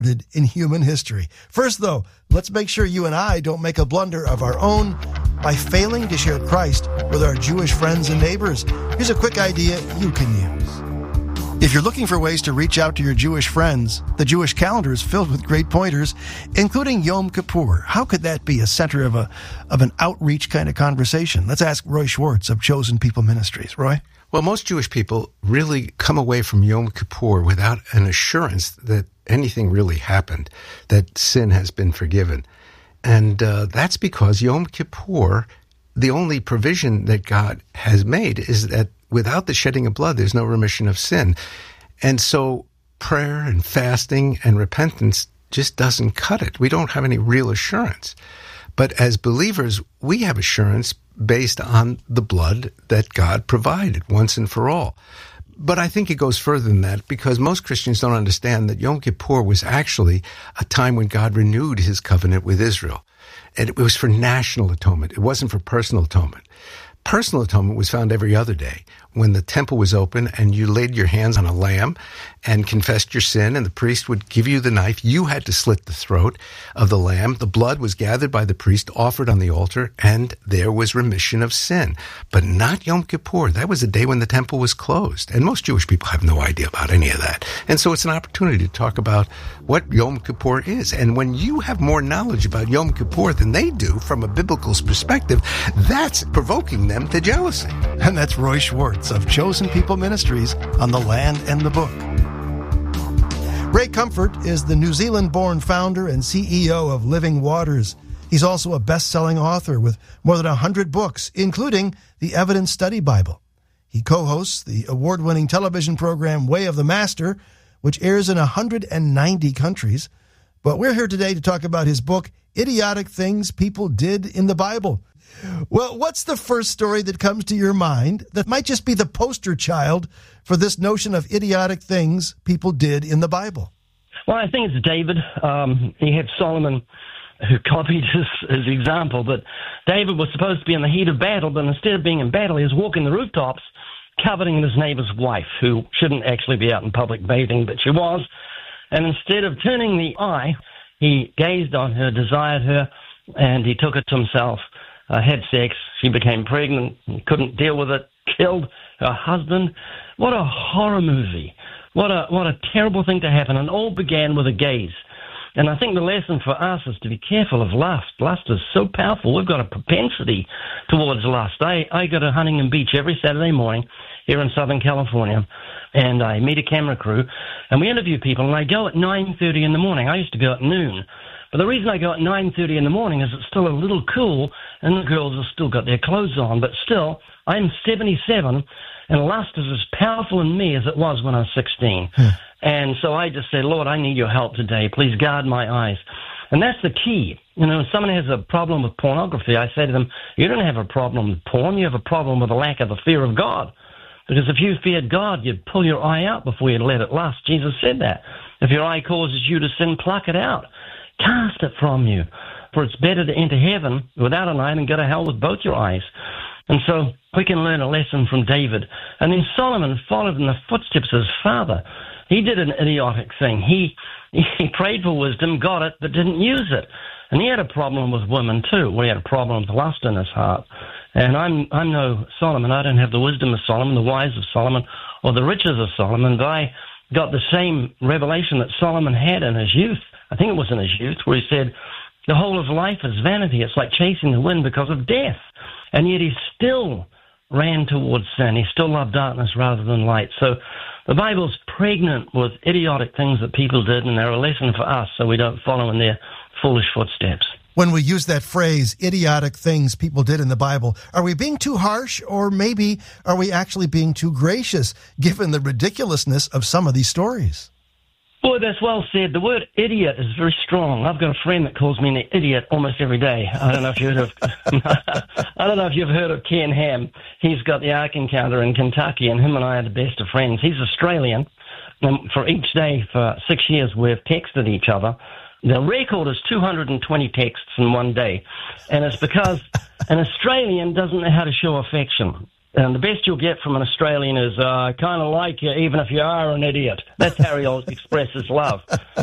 in human history. First, though, let's make sure you and I don't make a blunder of our own by failing to share Christ with our Jewish friends and neighbors. Here's a quick idea you can use. If you're looking for ways to reach out to your Jewish friends, the Jewish calendar is filled with great pointers, including Yom Kippur. How could that be a center of an outreach kind of conversation? Let's ask Roy Schwartz of Chosen People Ministries. Roy? Well, most Jewish people really come away from Yom Kippur without an assurance that anything really happened, that sin has been forgiven. And that's because Yom Kippur, the only provision that God has made is that without the shedding of blood, there's no remission of sin. And so prayer and fasting and repentance just doesn't cut it. We don't have any real assurance. But as believers, we have assurance based on the blood that God provided once and for all. But I think it goes further than that, because most Christians don't understand that Yom Kippur was actually a time when God renewed his covenant with Israel. And it was for national atonement. It wasn't for personal atonement. Personal atonement was found every other day when the temple was open and you laid your hands on a lamb and confessed your sin, and the priest would give you the knife. You had to slit the throat of the lamb. The blood was gathered by the priest, offered on the altar, and there was remission of sin. But not Yom Kippur. That was the day when the temple was closed. And most Jewish people have no idea about any of that. And so it's an opportunity to talk about what Yom Kippur is. And when you have more knowledge about Yom Kippur than they do from a biblical perspective, that's provoking them to jealousy. And that's Roy Schwartz of Chosen People Ministries on The Land and the Book. Ray Comfort is the New Zealand-born founder and CEO of Living Waters. He's also a best-selling author with more than 100 books, including the Evidence Study Bible. He co-hosts the award-winning television program Way of the Master, which airs in 190 countries. But we're here today to talk about his book, Idiotic Things People Did in the Bible. Well, what's the first story that comes to your mind that might just be the poster child for this notion of idiotic things people did in the Bible? Well, I think it's David. He had Solomon who copied his example, but David was supposed to be in the heat of battle, but instead of being in battle, he was walking the rooftops, coveting his neighbor's wife, who shouldn't actually be out in public bathing, but she was. And instead of turning the eye, he gazed on her, desired her, and he took it to himself. Had sex, she became pregnant, couldn't deal with it, killed her husband. What a horror movie. What a terrible thing to happen. And all began with a gaze. And I think the lesson for us is to be careful of lust. Lust is so powerful. We've got a propensity towards lust. I go to Huntington Beach every Saturday morning here in Southern California, and I meet a camera crew, and we interview people, and I go at 9:30 in the morning. I used to go at noon. But the reason I go at 9:30 in the morning is it's still a little cool, and the girls have still got their clothes on. But still, I'm 77, and lust is as powerful in me as it was when I was 16. And so I just say, Lord, I need your help today. Please guard my eyes. And that's the key. You know, if someone has a problem with pornography, I say to them, you don't have a problem with porn. You have a problem with a lack of the fear of God. Because if you feared God, you'd pull your eye out before you'd let it lust. Jesus said that. If your eye causes you to sin, pluck it out. Cast it from you. For it's better to enter heaven without an eye than go to hell with both your eyes. And so we can learn a lesson from David. And then Solomon followed in the footsteps of his father. He did an idiotic thing. He prayed for wisdom, got it, but didn't use it. And he had a problem with women too. Well, he had a problem with lust in his heart. And I'm no Solomon. I don't have the wisdom of Solomon, the wise of Solomon, or the riches of Solomon, but I got the same revelation that Solomon had in his youth. I think it was in his youth, where he said, the whole of life is vanity. It's like chasing the wind because of death. And yet he still ran towards sin. He still loved darkness rather than light. So the Bible's pregnant with idiotic things that people did, and they're a lesson for us so we don't follow in their foolish footsteps. When we use that phrase, idiotic things people did in the Bible, are we being too harsh, or maybe are we actually being too gracious, given the ridiculousness of some of these stories? Boy, that's well said. The word idiot is very strong. I've got a friend that calls me an idiot almost every day. I don't know if you've heard of Ken Ham. He's got the Ark Encounter in Kentucky, and him and I are the best of friends. He's Australian, and for each day for 6 years we've texted each other. The record is 220 texts in one day, and it's because an Australian doesn't know how to show affection. And the best you'll get from an Australian is, I kind of like you, even if you are an idiot. That's how he'll express his love.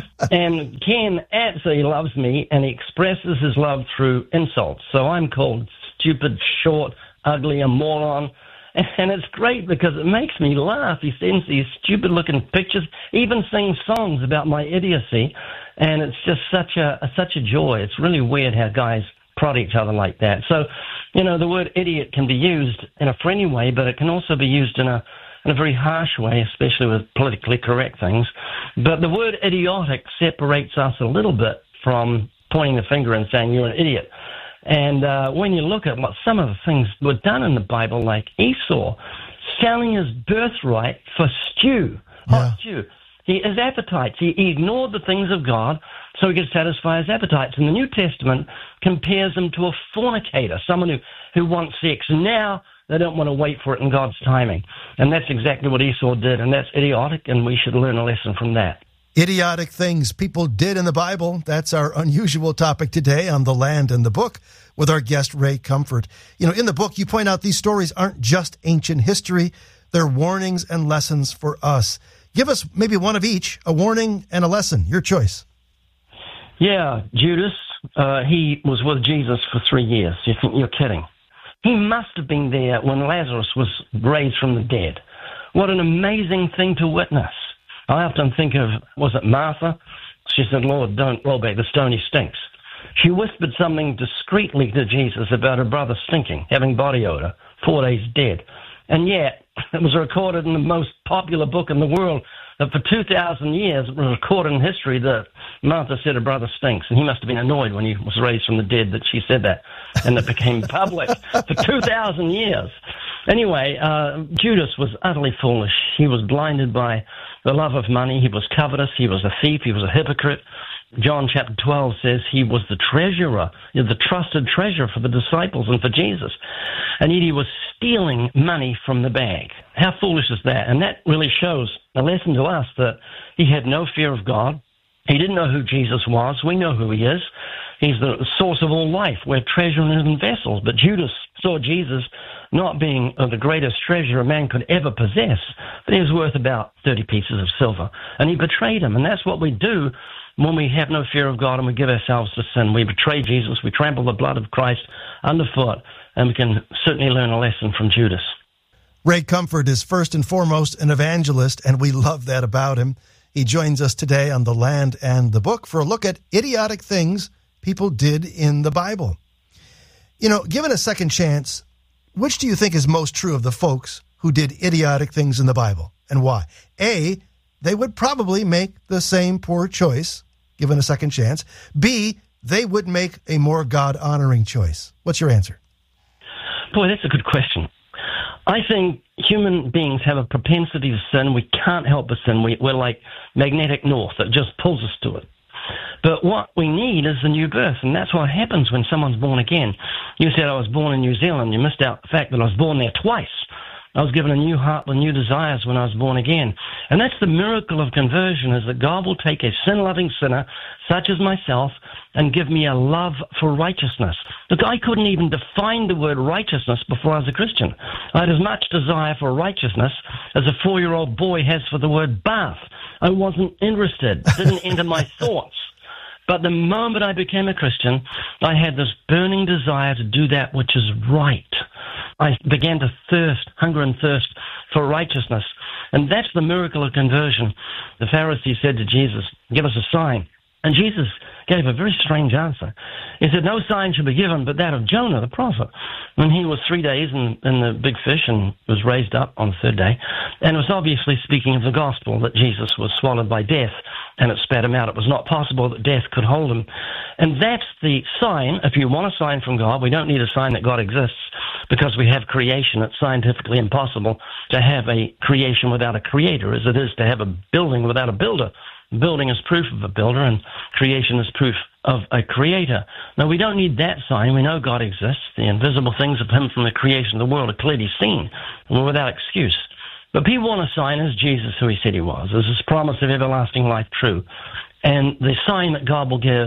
And Ken absolutely loves me, and he expresses his love through insults. So I'm called stupid, short, ugly, a moron. And it's great because it makes me laugh. He sends these stupid-looking pictures, even sings songs about my idiocy, and it's just such a joy. It's really weird how guys prod each other like that. So, the word idiot can be used in a friendly way, but it can also be used in a very harsh way, especially with politically correct things. But the word idiotic separates us a little bit from pointing the finger and saying you're an idiot. And when you look at what some of the things were done in the Bible, like Esau selling his birthright for stew, hot stew. His appetites. He ignored the things of God so he could satisfy his appetites. And the New Testament compares him to a fornicator, someone who wants sex. And now they don't want to wait for it in God's timing. And that's exactly what Esau did, and that's idiotic, and we should learn a lesson from that. Idiotic things people did in the Bible. That's our unusual topic today on The Land and the Book with our guest, Ray Comfort. In the book, you point out these stories aren't just ancient history. They're warnings and lessons for us. Give us maybe one of each, a warning and a lesson. Your choice. Yeah, Judas, he was with Jesus for 3 years. You think you're kidding? He must have been there when Lazarus was raised from the dead. What an amazing thing to witness. I often think of, was it Martha? She said, Lord, don't roll back the stone, he stinks. She whispered something discreetly to Jesus about her brother stinking, having body odor, 4 days dead. And yet, it was recorded in the most popular book in the world that for 2,000 years, it was recorded in history that Martha said her brother stinks. And he must have been annoyed when he was raised from the dead that she said that. And it became public for 2,000 years. Anyway, Judas was utterly foolish. He was blinded by the love of money. He was covetous. He was a thief. He was a hypocrite. John chapter 12 says he was the treasurer, the trusted treasurer for the disciples and for Jesus. And yet he was stealing money from the bag. How foolish is that? And that really shows a lesson to us that he had no fear of God. He didn't know who Jesus was. We know who he is. He's the source of all life. We're treasuring in vessels. But Judas saw Jesus not being the greatest treasure a man could ever possess, but he was worth about 30 pieces of silver. And he betrayed him. And that's what we do when we have no fear of God and we give ourselves to sin. We betray Jesus. We trample the blood of Christ underfoot. And we can certainly learn a lesson from Judas. Ray Comfort is first and foremost an evangelist, and we love that about him. He joins us today on The Land and the Book for a look at idiotic things people did in the Bible. Given a second chance, which do you think is most true of the folks who did idiotic things in the Bible, and why? A, they would probably make the same poor choice, given a second chance. B, they would make a more God-honoring choice. What's your answer? Boy, that's a good question. I think human beings have a propensity to sin. We can't help but sin. We're like magnetic north. It just pulls us to it. But what we need is the new birth, and that's what happens when someone's born again. You said I was born in New Zealand. You missed out the fact that I was born there twice. I was given a new heart with new desires when I was born again. And that's the miracle of conversion, is that God will take a sin-loving sinner, such as myself, and give me a love for righteousness. Look, I couldn't even define the word righteousness before I was a Christian. I had as much desire for righteousness as a 4-year-old boy has for the word bath. I wasn't interested, didn't enter my thoughts. But the moment I became a Christian, I had this burning desire to do that which is right. I began to hunger and thirst for righteousness. And that's the miracle of conversion. The Pharisees said to Jesus, give us a sign. And Jesus gave a very strange answer. He said, no sign shall be given but that of Jonah, the prophet. And he was 3 days in the big fish and was raised up on the third day. And it was obviously speaking of the gospel, that Jesus was swallowed by death and it spat him out. It was not possible that death could hold him. And that's the sign. If you want a sign from God, we don't need a sign that God exists because we have creation. It's scientifically impossible to have a creation without a creator, as it is to have a building without a builder. Building is proof of a builder, and creation is proof of a creator. Now, we don't need that sign. We know God exists. The invisible things of him from the creation of the world are clearly seen, and we're without excuse. But people want a sign. Is Jesus who he said he was? Is his promise of everlasting life true? And the sign that God will give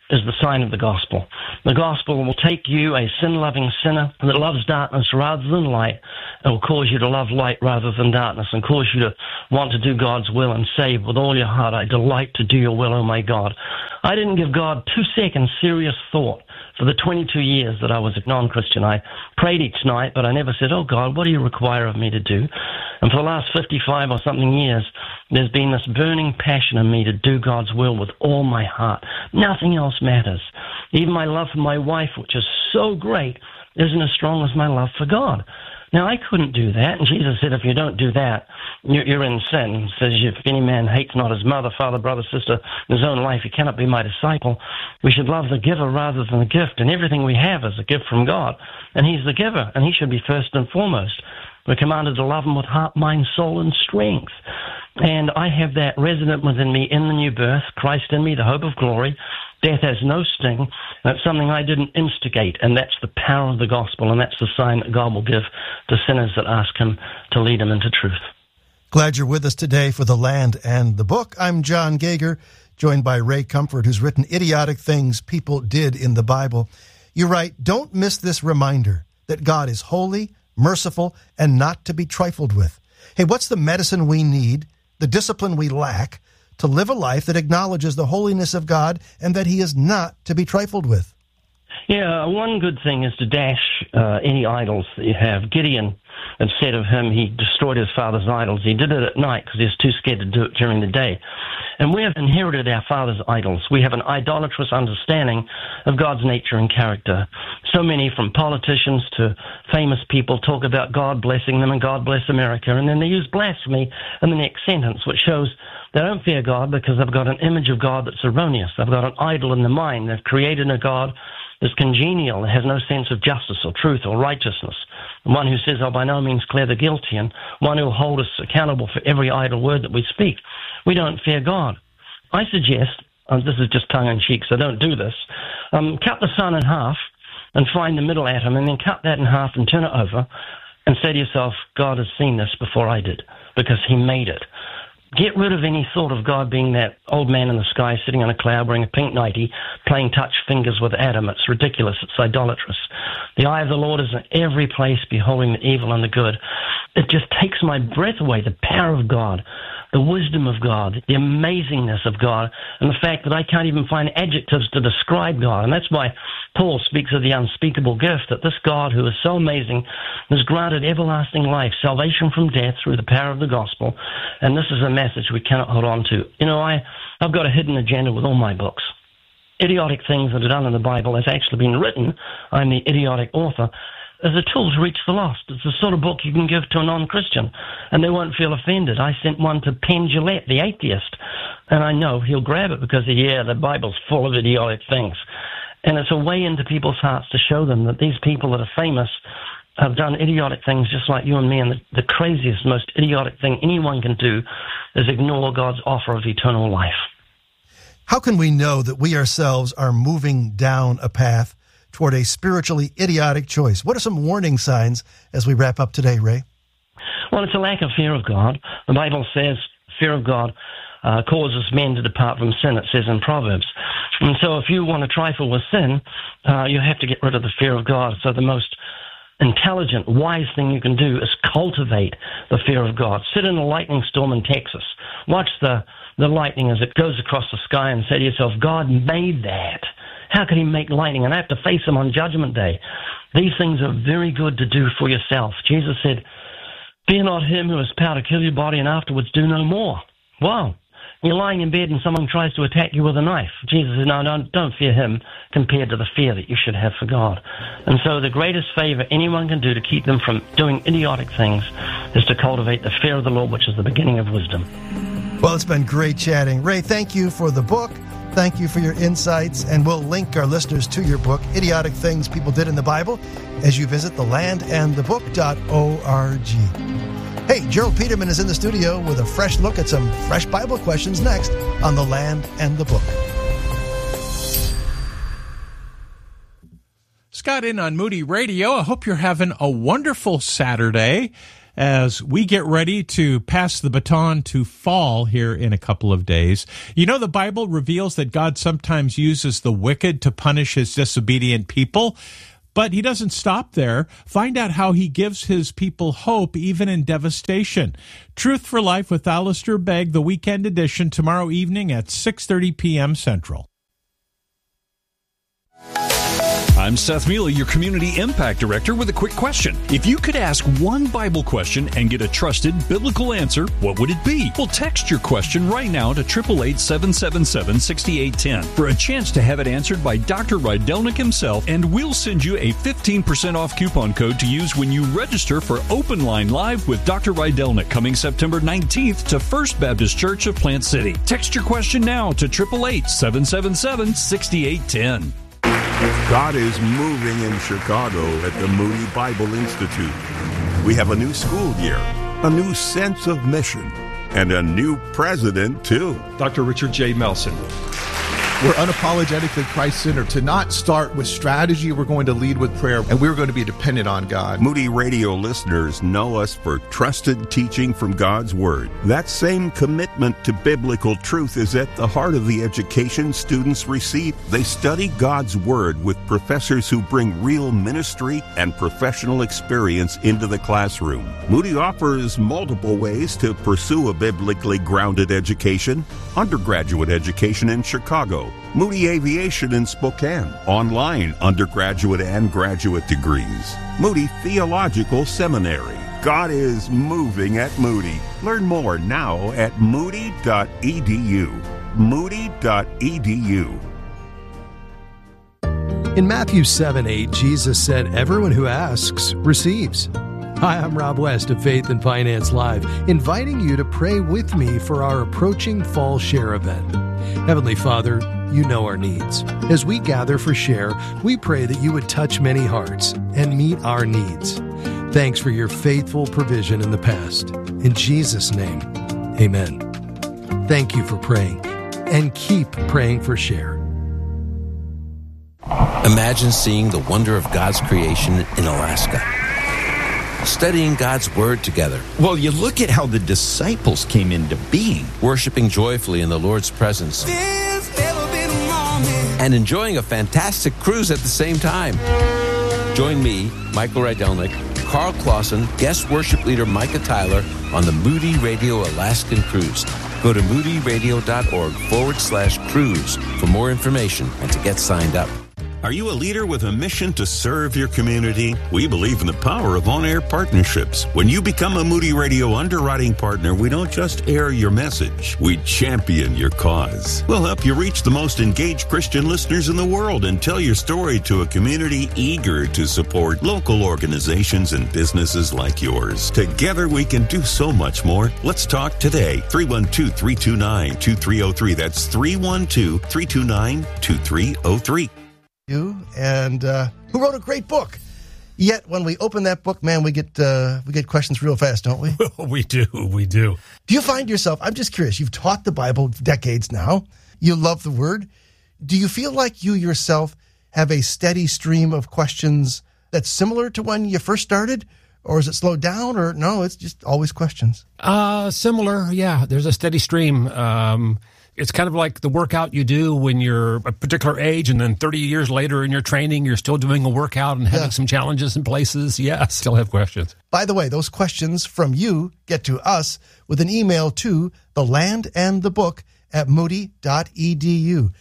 is the sign of the gospel. The gospel will take you, a sin-loving sinner that loves darkness rather than light. It will cause you to love light rather than darkness and cause you to want to do God's will and say with all your heart, I delight to do your will, oh my God. I didn't give God 2 seconds serious thought for the 22 years that I was a non-Christian. I prayed each night, but I never said, oh God, what do you require of me to do? And for the last 55 or something years, there's been this burning passion in me to do God's will with all my heart. Nothing else matters. Even my love for my wife, which is so great, isn't as strong as my love for God. Now, I couldn't do that, and Jesus said, if you don't do that, you're in sin. He says, if any man hates not his mother, father, brother, sister, in his own life, he cannot be my disciple. We should love the giver rather than the gift, and everything we have is a gift from God, and he's the giver, and he should be first and foremost. We're commanded to love him with heart, mind, soul, and strength. And I have that resident within me in the new birth, Christ in me, the hope of glory. Death has no sting. That's something I didn't instigate, and that's the power of the gospel, and that's the sign that God will give to sinners that ask him to lead them into truth. Glad you're with us today for The Land and the Book. I'm John Gager, joined by Ray Comfort, who's written Idiotic Things People Did in the Bible. You write, don't miss this reminder that God is holy, merciful, and not to be trifled with. Hey, what's the medicine we need, the discipline we lack, to live a life that acknowledges the holiness of God and that he is not to be trifled with? Yeah, one good thing is to dash any idols that you have. Gideon had said of him, he destroyed his father's idols. He did it at night because he was too scared to do it during the day. And we have inherited our father's idols. We have an idolatrous understanding of God's nature and character. So many, from politicians to famous people, talk about God blessing them and God bless America, and then they use blasphemy in the next sentence, which shows they don't fear God because they've got an image of God that's erroneous. They've got an idol in their mind. They've created a God that's congenial and has no sense of justice or truth or righteousness. One who says, I'll by no means clear the guilty, and one who will hold us accountable for every idle word that we speak. We don't fear God. I suggest, this is just tongue-in-cheek, so don't do this, cut the sun in half and find the middle atom, and then cut that in half and turn it over and say to yourself, God has seen this before I did, because he made it. Get rid of any thought of God being that old man in the sky sitting on a cloud wearing a pink nightie, playing touch fingers with Adam. It's ridiculous. It's idolatrous. The eye of the Lord is in every place, beholding the evil and the good. It just takes my breath away, the power of God, the wisdom of God, the amazingness of God, and the fact that I can't even find adjectives to describe God. And that's why Paul speaks of the unspeakable gift, that this God who is so amazing has granted everlasting life, salvation from death through the power of the gospel. And this is a message we cannot hold on to. You know, I've got a hidden agenda with all my books. Idiotic Things That Are Done in the Bible has actually been written. I'm the idiotic author. As a tool to reach the lost. It's the sort of book you can give to a non-Christian, and they won't feel offended. I sent one to Penn Jillette, the atheist, and I know he'll grab it because, the Bible's full of idiotic things. And it's a way into people's hearts to show them that these people that are famous have done idiotic things just like you and me, and the craziest, most idiotic thing anyone can do is ignore God's offer of eternal life. How can we know that we ourselves are moving down a path toward a spiritually idiotic choice? What are some warning signs as we wrap up today, Ray? Well, it's a lack of fear of God. The Bible says fear of God causes men to depart from sin, it says in Proverbs. And so if you want to trifle with sin, you have to get rid of the fear of God. So the most intelligent, wise thing you can do is cultivate the fear of God. Sit in a lightning storm in Texas. Watch the lightning as it goes across the sky and say to yourself, God made that. How could he make lightning? And I have to face him on Judgment Day. These things are very good to do for yourself. Jesus said, fear not him who has power to kill your body and afterwards do no more. Wow. You're lying in bed and someone tries to attack you with a knife. Jesus said, no, don't fear him compared to the fear that you should have for God. And so the greatest favor anyone can do to keep them from doing idiotic things is to cultivate the fear of the Lord, which is the beginning of wisdom. Well, it's been great chatting. Ray, thank you for the book. Thank you for your insights, and we'll link our listeners to your book, Idiotic Things People Did in the Bible, as you visit thelandandthebook.org. Hey, Gerald Peterman is in the studio with a fresh look at some fresh Bible questions next on The Land and the Book. Scott in on Moody Radio. I hope you're having a wonderful Saturday. as we get ready to pass the baton to fall here in a couple of days. You know, the Bible reveals that God sometimes uses the wicked to punish his disobedient people, but he doesn't stop there. Find out how he gives his people hope even in devastation. Truth for Life with Alistair Begg, the weekend edition, tomorrow evening at 6:30 p.m. Central. I'm Seth Mealy, your Community Impact Director, with a quick question. If you could ask one Bible question and get a trusted biblical answer, what would it be? Well, text your question right now to 888-777-6810 for a chance to have it answered by Dr. Rydelnik himself, and we'll send you a 15% off coupon code to use when you register for Open Line Live with Dr. Rydelnik coming September 19th to First Baptist Church of Plant City. Text your question now to 888-777-6810. God is moving in Chicago at the Moody Bible Institute. We have a new school year, a new sense of mission, and a new president, too. Dr. Richard J. Melson. We're unapologetically Christ-centered. To not start with strategy, we're going to lead with prayer, and we're going to be dependent on God. Moody Radio listeners know us for trusted teaching from God's Word. That same commitment to biblical truth is at the heart of the education students receive. They study God's Word with professors who bring real ministry and professional experience into the classroom. Moody offers multiple ways to pursue a biblically grounded education. Undergraduate education in Chicago, Moody Aviation in Spokane, online undergraduate and graduate degrees, Moody Theological Seminary. God is moving at Moody. Learn more now at moody.edu. Moody.edu. In Matthew 7:8, Jesus said, "Everyone who asks receives." Hi, I'm Rob West of Faith and Finance Live, inviting you to pray with me for our approaching Fall Share event. Heavenly Father, you know our needs. As we gather for Share, we pray that you would touch many hearts and meet our needs. Thanks for your faithful provision in the past. In Jesus' name, amen. Thank you for praying, and keep praying for Share. Imagine seeing the wonder of God's creation in Alaska, studying God's Word together. Well, you look at how the disciples came into being. Worshiping joyfully in the Lord's presence. And enjoying a fantastic cruise at the same time. Join me, Michael Rydelnik, Carl Clausen, guest worship leader Micah Tyler on the Moody Radio Alaskan Cruise. Go to moodyradio.org/cruise for more information and to get signed up. Are you a leader with a mission to serve your community? We believe in the power of on-air partnerships. When you become a Moody Radio underwriting partner, we don't just air your message, we champion your cause. We'll help you reach the most engaged Christian listeners in the world and tell your story to a community eager to support local organizations and businesses like yours. Together we can do so much more. Let's talk today. 312-329-2303. That's 312-329-2303. And who wrote a great book. Yet when we open that book, man, we get questions real fast, don't we? We do. Do you find yourself, I'm just curious, you've taught the Bible decades now. You love the Word. Do you feel like you yourself have a steady stream of questions that's similar to when you first started? Or is it slowed down? Or no, it's just always questions? Similar, yeah. There's a steady stream. It's kind of like the workout you do when you're a particular age, and then 30 years later in your training, you're still doing a workout and having some challenges in places. Yeah, still have questions. By the way, those questions from you get to us with an email to thelandandthebook@moody.edu.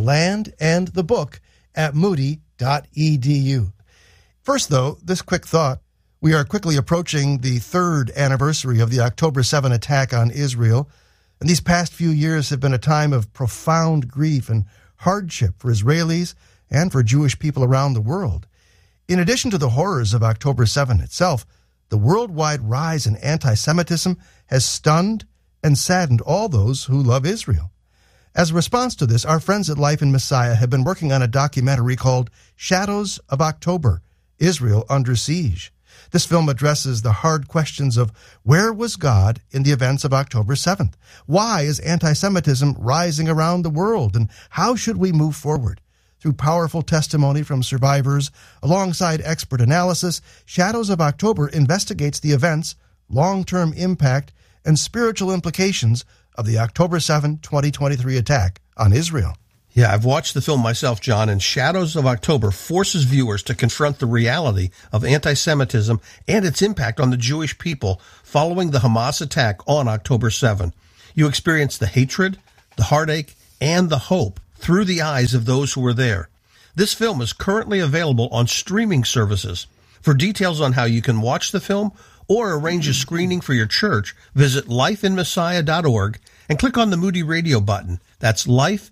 thelandandthebook@moody.edu. First, though, this quick thought. We are quickly approaching the 3rd anniversary of the October 7 attack on Israel. And these past few years have been a time of profound grief and hardship for Israelis and for Jewish people around the world. In addition to the horrors of October 7 itself, the worldwide rise in anti-Semitism has stunned and saddened all those who love Israel. As a response to this, our friends at Life in Messiah have been working on a documentary called Shadows of October, Israel Under Siege. This film addresses the hard questions of where was God in the events of October 7th? Why is anti-Semitism rising around the world? And how should we move forward? Through powerful testimony from survivors, alongside expert analysis, Shadows of October investigates the events long-term impact, and spiritual implications of the October 7, 2023 attack on Israel. Yeah, I've watched the film myself, John, and Shadows of October forces viewers to confront the reality of anti-Semitism and its impact on the Jewish people following the Hamas attack on October 7. You experience the hatred, the heartache, and the hope through the eyes of those who were there. This film is currently available on streaming services. For details on how you can watch the film or arrange a screening for your church, visit lifeinmessiah.org and click on the Moody Radio button. That's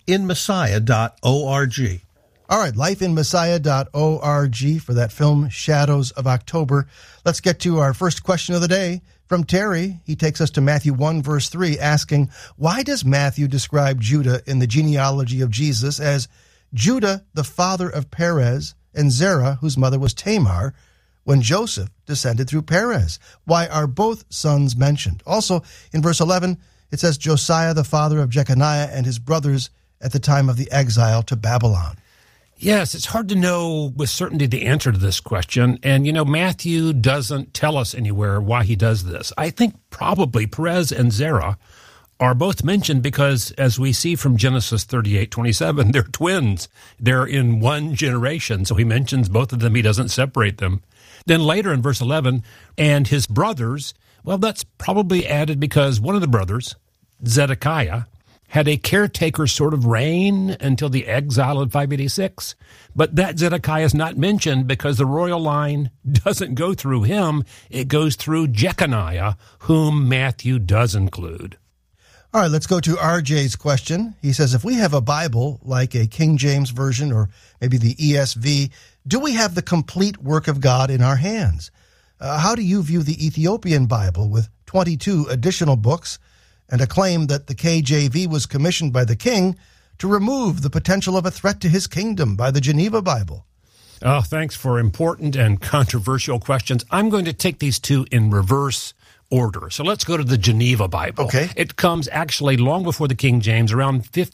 lifeinmessiah.org. All right, lifeinmessiah.org for that film, Shadows of October. Let's get to our first question of the day from Terry. He takes us to Matthew 1, verse 3, asking, why does Matthew describe Judah in the genealogy of Jesus as Judah, the father of Perez, and Zerah, whose mother was Tamar, when Joseph descended through Perez? Why are both sons mentioned? Also, in verse 11, it says Josiah, the father of Jeconiah, and his brothers at the time of the exile to Babylon. Yes, it's hard to know with certainty the answer to this question. And, Matthew doesn't tell us anywhere why he does this. I think probably Perez and Zerah are both mentioned because, as we see from Genesis 38:27, they're twins. They're in one generation, so he mentions both of them. He doesn't separate them. Then later in verse 11, and his brothers, well, that's probably added because one of the brothers, Zedekiah, had a caretaker sort of reign until the exile of 586. But that Zedekiah is not mentioned because the royal line doesn't go through him. It goes through Jeconiah, whom Matthew does include. All right, let's go to RJ's question. He says, if we have a Bible like a King James Version or maybe the ESV, do we have the complete work of God in our hands? How do you view the Ethiopian Bible with 22 additional books and a claim that the KJV was commissioned by the king to remove the potential of a threat to his kingdom by the Geneva Bible? Oh, thanks for important and controversial questions. I'm going to take these two in reverse order. So let's go to the Geneva Bible. Okay. It comes actually long before the King James, around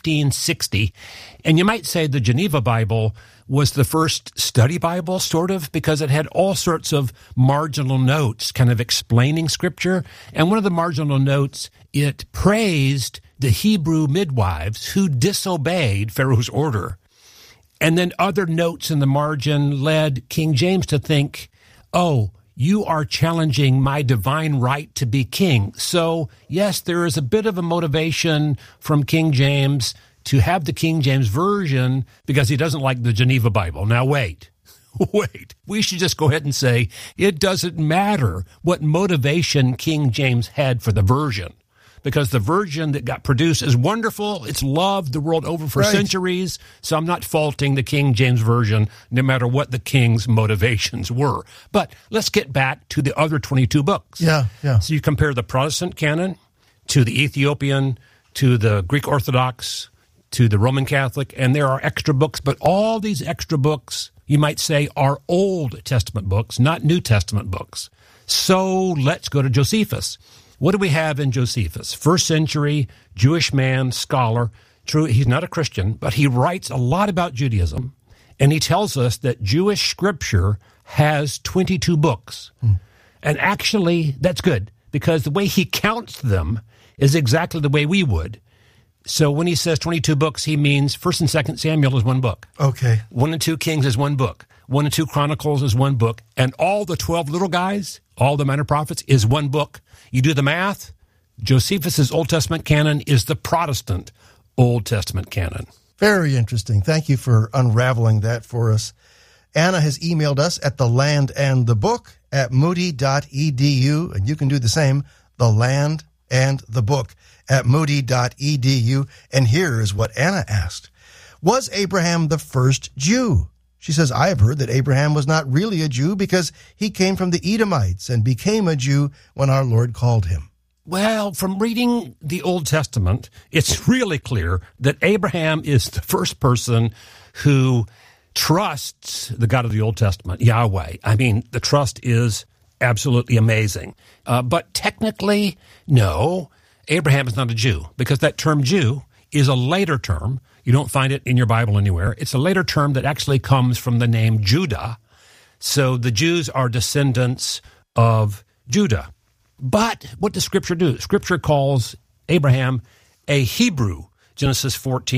1560. And you might say the Geneva Bible was the first study Bible, sort of, because it had all sorts of marginal notes kind of explaining Scripture. And one of the marginal notes, it praised the Hebrew midwives who disobeyed Pharaoh's order. And then other notes in the margin led King James to think, oh, you are challenging my divine right to be king. So, yes, there is a bit of a motivation from King James to have the King James Version because he doesn't like the Geneva Bible. Now, wait. We should just go ahead and say it doesn't matter what motivation King James had for the version, because the version that got produced is wonderful. It's loved the world over for centuries. So I'm not faulting the King James Version, no matter what the king's motivations were. But let's get back to the other 22 books. Yeah. So you compare the Protestant canon to the Ethiopian, to the Greek Orthodox, to the Roman Catholic, and there are extra books. But all these extra books, you might say, are Old Testament books, not New Testament books. So let's go to Josephus. What do we have in Josephus? First century Jewish man, scholar. True, he's not a Christian, but he writes a lot about Judaism. And he tells us that Jewish scripture has 22 books. And actually, that's good, because the way he counts them is exactly the way we would. So when he says 22 books, he means 1st and 2nd Samuel is one book. Okay. 1 and 2 Kings is one book. 1 and 2 Chronicles is one book. And all the 12 little guys, all the minor prophets, is one book. You do the math, Josephus' Old Testament canon is the Protestant Old Testament canon. Very interesting. Thank you for unraveling that for us. Anna has emailed us at thelandandthebook@moody.edu, and you can do the same, thelandandthebook@moody.edu. And here is what Anna asked. Was Abraham the first Jew? She says, I have heard that Abraham was not really a Jew because he came from the Edomites and became a Jew when our Lord called him. Well, from reading the Old Testament, it's really clear that Abraham is the first person who trusts the God of the Old Testament, Yahweh. I mean, the trust is absolutely amazing. But technically, no, Abraham is not a Jew, because that term Jew is a later term. You don't find it in your Bible anywhere. It's a later term that actually comes from the name Judah. So the Jews are descendants of Judah. But what does Scripture do? Scripture calls Abraham a Hebrew, Genesis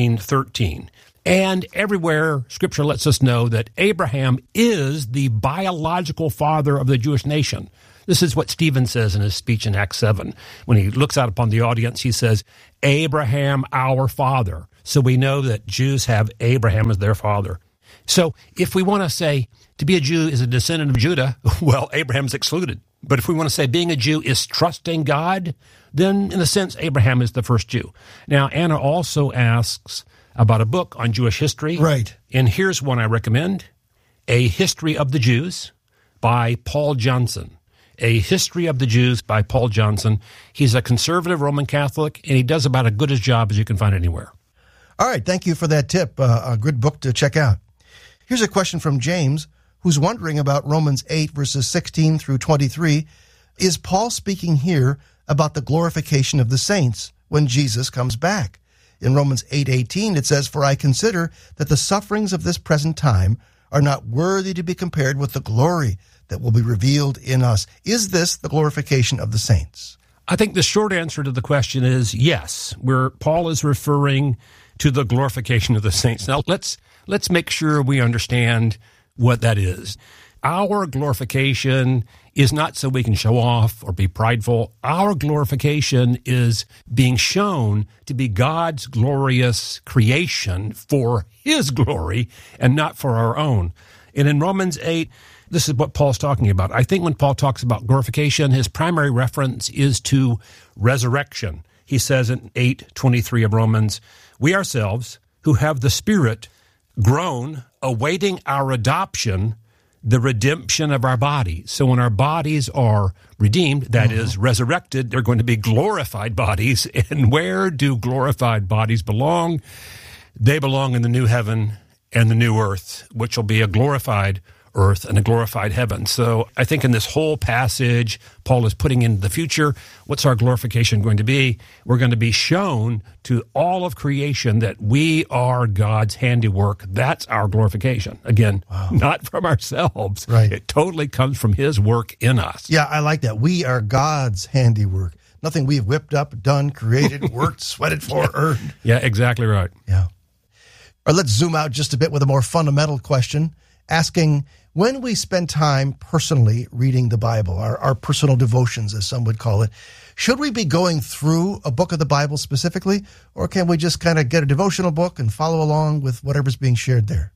14:13. And everywhere Scripture lets us know that Abraham is the biological father of the Jewish nation. This is what Stephen says in his speech in Acts 7. When he looks out upon the audience, he says, Abraham, our father. So we know that Jews have Abraham as their father. So if we want to say to be a Jew is a descendant of Judah, well, Abraham's excluded. But if we want to say being a Jew is trusting God, then in a sense, Abraham is the first Jew. Now, Anna also asks about a book on Jewish history. Right. And here's one I recommend, A History of the Jews by Paul Johnson. A History of the Jews by Paul Johnson. He's a conservative Roman Catholic, and he does about as good a job as you can find anywhere. All right, thank you for that tip. A good book to check out. Here's a question from James, who's wondering about Romans 8, verses 16 through 23. Is Paul speaking here about the glorification of the saints when Jesus comes back? In Romans 8:18, it says, For I consider that the sufferings of this present time are not worthy to be compared with the glory that will be revealed in us. Is this the glorification of the saints? I think the short answer to the question is yes, where Paul is referring to the glorification of the saints. Now, let's make sure we understand what that is. Our glorification is not so we can show off or be prideful. Our glorification is being shown to be God's glorious creation for His glory and not for our own. And in Romans 8, this is what Paul's talking about. I think when Paul talks about glorification, his primary reference is to resurrection. He says in 8:23 of Romans, we ourselves who have the Spirit groan, awaiting our adoption, the redemption of our body. So when our bodies are redeemed, that is resurrected, they're going to be glorified bodies. And where do glorified bodies belong? They belong in the new heaven and the new earth, which will be a glorified earth and a glorified heaven. So I think in this whole passage, Paul is putting into the future, what's our glorification going to be? We're going to be shown to all of creation that we are God's handiwork. That's our glorification. Again, not from ourselves. Right. It totally comes from His work in us. Yeah, I like that. We are God's handiwork. Nothing we've whipped up, done, created, worked, sweated for, earned. Yeah, exactly right. Yeah. All right, let's zoom out just a bit with a more fundamental question, asking, when we spend time personally reading the Bible, our personal devotions, as some would call it, should we be going through a book of the Bible specifically, or can we just kind of get a devotional book and follow along with whatever's being shared there?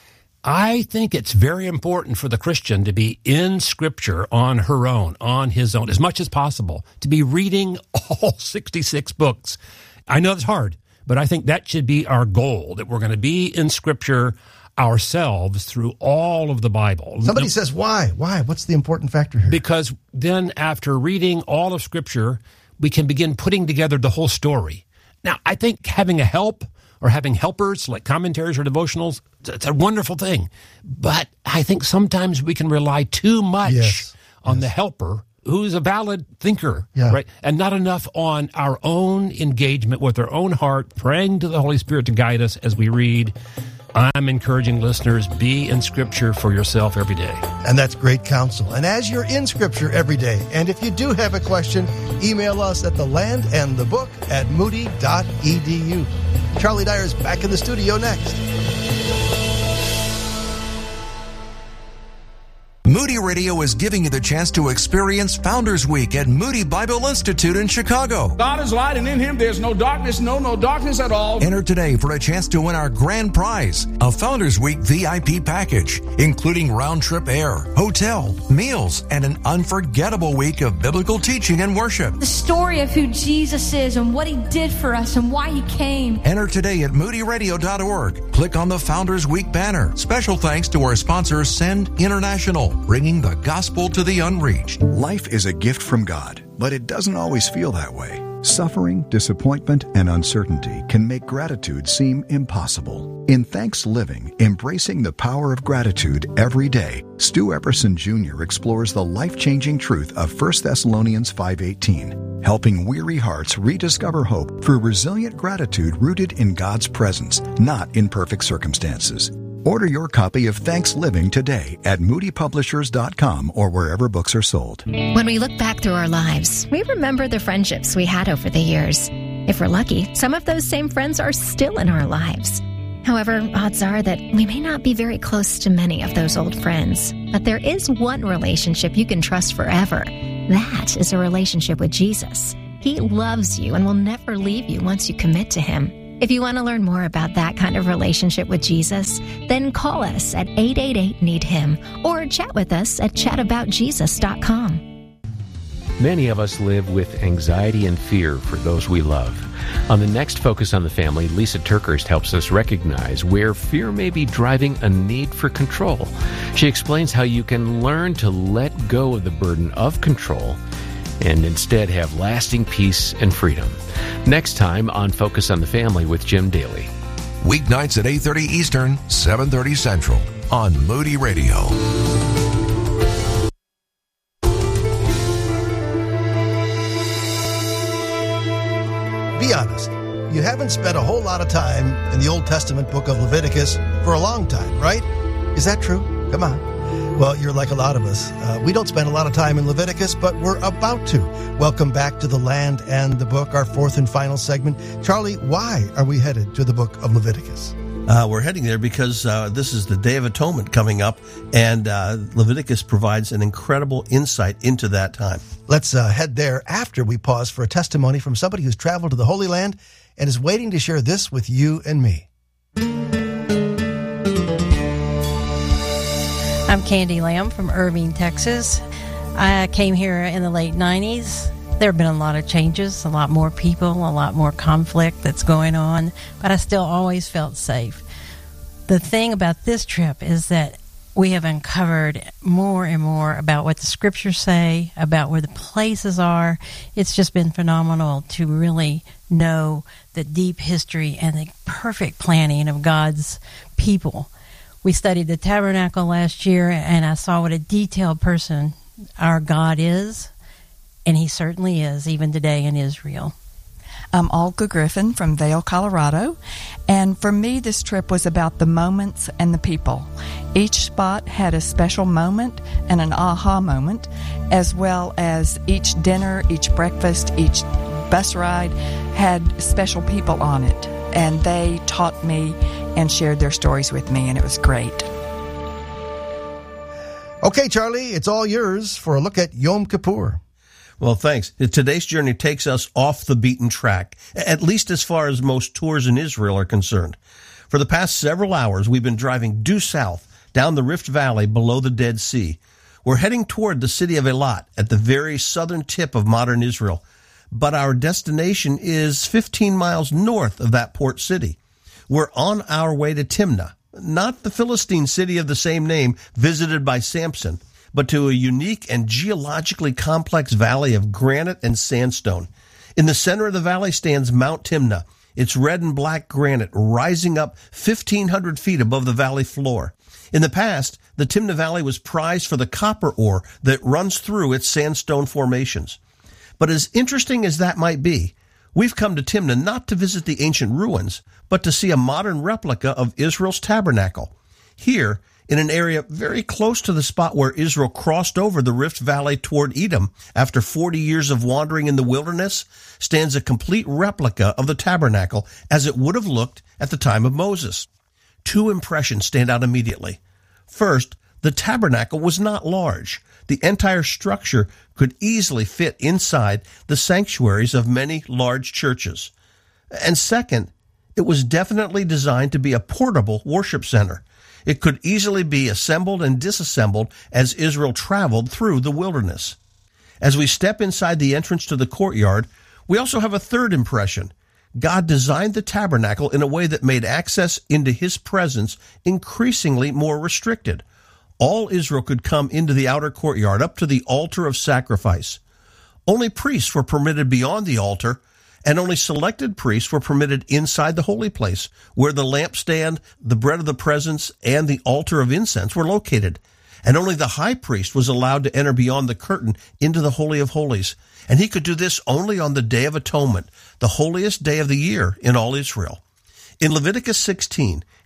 I think it's very important for the Christian to be in Scripture on her own, on his own, as much as possible, to be reading all 66 books. I know it's hard, but I think that should be our goal, that we're going to be in Scripture ourselves through all of the Bible. Somebody says, why? Why? What's the important factor here? Because then after reading all of Scripture, we can begin putting together the whole story. Now, I think having a help or having helpers like commentaries or devotionals, it's a wonderful thing. But I think sometimes we can rely too much on the helper who's a valid thinker, right? And not enough on our own engagement with our own heart, praying to the Holy Spirit to guide us as we read. I'm encouraging listeners, be in Scripture for yourself every day. And that's great counsel. And as you're in Scripture every day, and if you do have a question, email us at thelandandthebook@moody.edu. Charlie Dyer's back in the studio next. Moody Radio is giving you the chance to experience Founders Week at Moody Bible Institute in Chicago. God is light, and in Him there's no darkness, no darkness at all. Enter today for a chance to win our grand prize, a Founders Week VIP package, including round-trip air, hotel, meals, and an unforgettable week of biblical teaching and worship. The story of who Jesus is and what He did for us and why He came. Enter today at moodyradio.org. Click on the Founders Week banner. Special thanks to our sponsor, Send International, bringing the gospel to the unreached. Life is a gift from God, but it doesn't always feel that way. Suffering, disappointment, and uncertainty can make gratitude seem impossible. In Thanks Living, Embracing the Power of Gratitude Every Day, Stu Epperson Jr. explores the life-changing truth of 1 Thessalonians 5:18, helping weary hearts rediscover hope through resilient gratitude rooted in God's presence, not in perfect circumstances. Order your copy of Thanks Living today at moodypublishers.com or wherever books are sold. When we look back through our lives, we remember the friendships we had over the years. If we're lucky, some of those same friends are still in our lives. However, odds are that we may not be very close to many of those old friends. But there is one relationship you can trust forever. That is a relationship with Jesus. He loves you and will never leave you once you commit to Him. If you want to learn more about that kind of relationship with Jesus, then call us at 888-NEED-HIM or chat with us at chataboutjesus.com. Many of us live with anxiety and fear for those we love. On the next Focus on the Family, Lisa Turkhurst helps us recognize where fear may be driving a need for control. She explains how you can learn to let go of the burden of control and instead have lasting peace and freedom. Next time on Focus on the Family with Jim Daly. Weeknights at 8:30 Eastern, 7:30 Central on Moody Radio. Be honest. You haven't spent a whole lot of time in the Old Testament book of Leviticus for a long time, right? Is that true? Come on. Well, you're like a lot of us. We don't spend a lot of time in Leviticus, but we're about to. Welcome back to The Land and the Book, our fourth and final segment. Charlie, why are we headed to the book of Leviticus? We're heading there because this is the Day of Atonement coming up, and Leviticus provides an incredible insight into that time. Let's head there after we pause for a testimony from somebody who's traveled to the Holy Land and is waiting to share this with you and me. I'm Candy Lamb from Irving, Texas. I came here in the late 90s. There have been a lot of changes, a lot more people, a lot more conflict that's going on, but I still always felt safe. The thing about this trip is that we have uncovered more and more about what the scriptures say, about where the places are. It's just been phenomenal to really know the deep history and the perfect planning of God's people. We studied the tabernacle last year, and I saw what a detailed person our God is, and He certainly is, even today in Israel. I'm Olga Griffin from Vail, Colorado, and for me this trip was about the moments and the people. Each spot had a special moment and an aha moment, as well as each dinner, each breakfast, each bus ride had special people on it, and they taught me and shared their stories with me, and it was great. Okay, Charlie, it's all yours for a look at Yom Kippur. Well, thanks. Today's journey takes us off the beaten track, at least as far as most tours in Israel are concerned. For the past several hours, we've been driving due south down the Rift Valley below the Dead Sea. We're heading toward the city of Eilat at the very southern tip of modern Israel, but our destination is 15 miles north of that port city. We're on our way to Timnah, not the Philistine city of the same name visited by Samson, but to a unique and geologically complex valley of granite and sandstone. In the center of the valley stands Mount Timnah, its red and black granite rising up 1,500 feet above the valley floor. In the past, the Timnah Valley was prized for the copper ore that runs through its sandstone formations. But as interesting as that might be, we've come to Timnah not to visit the ancient ruins, but to see a modern replica of Israel's tabernacle. Here, in an area very close to the spot where Israel crossed over the Rift Valley toward Edom after 40 years of wandering in the wilderness, stands a complete replica of the tabernacle as it would have looked at the time of Moses. Two impressions stand out immediately. First, the tabernacle was not large. The entire structure could easily fit inside the sanctuaries of many large churches. And second, it was definitely designed to be a portable worship center. It could easily be assembled and disassembled as Israel traveled through the wilderness. As we step inside the entrance to the courtyard, we also have a third impression. God designed the tabernacle in a way that made access into His presence increasingly more restricted. All Israel could come into the outer courtyard up to the altar of sacrifice. Only priests were permitted beyond the altar, and only selected priests were permitted inside the holy place, where the lampstand, the bread of the presence, and the altar of incense were located. And only the high priest was allowed to enter beyond the curtain into the Holy of Holies. And he could do this only on the Day of Atonement, the holiest day of the year in all Israel. In Leviticus 16,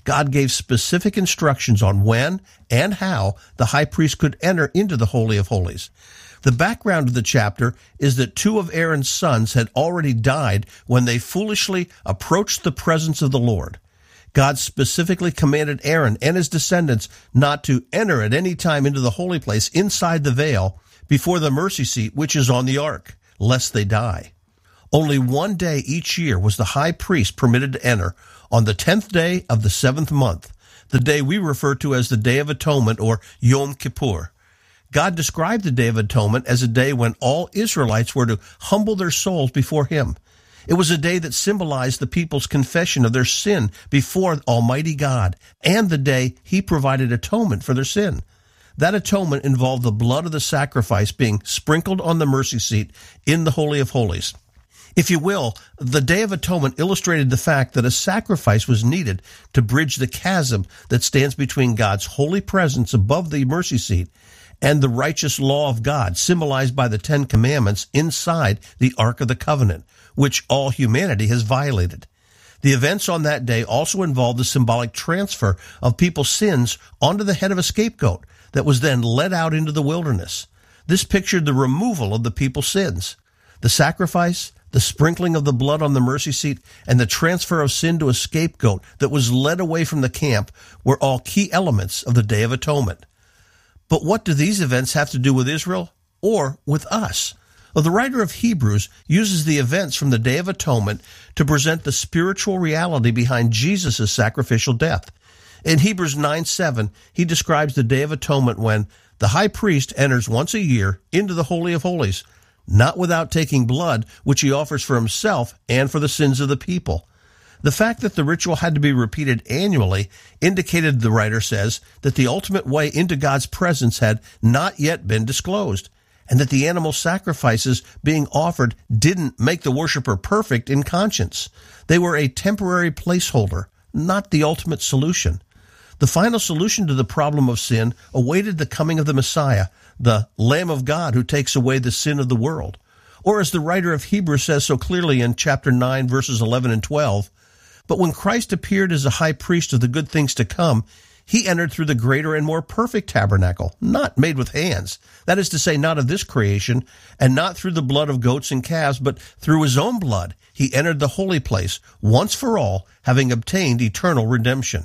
God gave specific instructions on when and how the high priest could enter into the Holy of Holies. The background of the chapter is that 2 of Aaron's sons had already died when they foolishly approached the presence of the Lord. God specifically commanded Aaron and his descendants not to enter at any time into the holy place inside the veil before the mercy seat which is on the ark, lest they die. Only one day each year was the high priest permitted to enter, on the 10th day of the 7th month, the day we refer to as the Day of Atonement or Yom Kippur. God described the Day of Atonement as a day when all Israelites were to humble their souls before Him. It was a day that symbolized the people's confession of their sin before Almighty God, and the day He provided atonement for their sin. That atonement involved the blood of the sacrifice being sprinkled on the mercy seat in the Holy of Holies. If you will, the Day of Atonement illustrated the fact that a sacrifice was needed to bridge the chasm that stands between God's holy presence above the mercy seat and the righteous law of God, symbolized by the 10 Commandments inside the Ark of the Covenant, which all humanity has violated. The events on that day also involved the symbolic transfer of people's sins onto the head of a scapegoat that was then led out into the wilderness. This pictured the removal of the people's sins. The sacrifice, the sprinkling of the blood on the mercy seat, and the transfer of sin to a scapegoat that was led away from the camp were all key elements of the Day of Atonement. But what do these events have to do with Israel or with us? Well, the writer of Hebrews uses the events from the Day of Atonement to present the spiritual reality behind Jesus' sacrificial death. In Hebrews 9:7, he describes the Day of Atonement when the high priest enters once a year into the Holy of Holies, not without taking blood, which he offers for himself and for the sins of the people. The fact that the ritual had to be repeated annually indicated, the writer says, that the ultimate way into God's presence had not yet been disclosed, and that the animal sacrifices being offered didn't make the worshiper perfect in conscience. They were a temporary placeholder, not the ultimate solution. The final solution to the problem of sin awaited the coming of the Messiah, the Lamb of God who takes away the sin of the world. Or as the writer of Hebrews says so clearly in chapter 9, verses 11 and 12, "But when Christ appeared as a high priest of the good things to come, he entered through the greater and more perfect tabernacle, not made with hands. That is to say, not of this creation, and not through the blood of goats and calves, but through his own blood. He entered the holy place, once for all, having obtained eternal redemption."